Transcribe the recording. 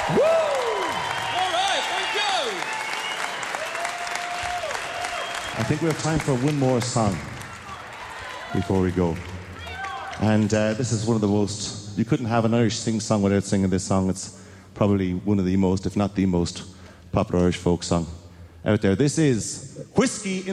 Woo! All right, thank you. I think we have time for one more song before we go. And this is one of the most... You couldn't have an Irish sing-song without singing this song. It's probably one of the most, if not the most, popular Irish folk song out there. This is Whiskey in